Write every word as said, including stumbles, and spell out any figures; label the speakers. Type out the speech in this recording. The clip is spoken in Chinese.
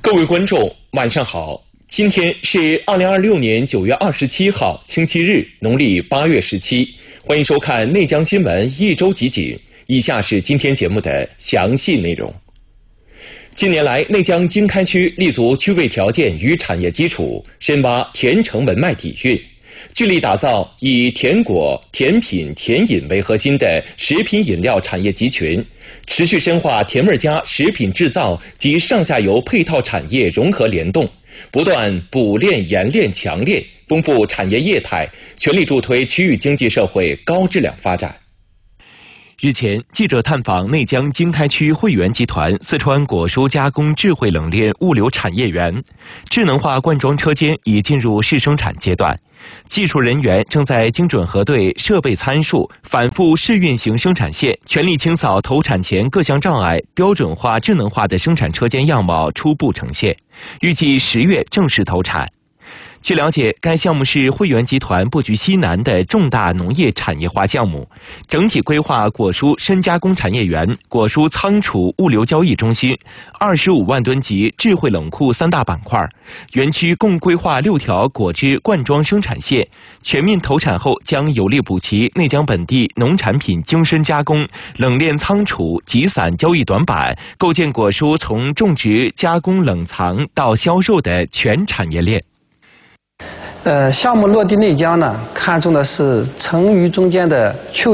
Speaker 1: 各位观众，晚上好！今天是二零二六年九月二十七号，星期日，农历八月十七。欢迎收看内江新闻一周集锦。以下是今天节目的详细内容。近年来，内江经开区立足区位条件与产业基础，深挖甜橙文脉底蕴，聚力打造以甜果、甜品、甜饮为核心的食品饮料产业集群，持续深化甜味家食品制造及上下游配套产业融合联动，不断补链、研链、强链，丰富产业业态，全力助推区域经济社会高质量发展。日前，记者探访内江经开区汇源集团四川果蔬加工智慧冷链物流产业园，智能化灌装车间已进入试生产阶段，技术人员正在精准核对设备参数，反复试运行生产线，全力清扫投产前各项障碍，标准化、智能化的生产车间样貌初步呈现，预计十月正式投产。据了解，该项目是汇源集团布局西南的重大农业产业化项目，整体规划果蔬深加工产业园、果蔬仓储物流交易中心、二十五万吨级智慧冷库三大板块。园区共规划六条果汁灌装生产线，全面投产后将有力补齐内江本地农产品精深加工、冷链仓储、集散交易短板，构建果蔬从种植、加工、冷藏到销售的全产业链。
Speaker 2: 呃，项目落地内江呢，看重的是成渝中间的区位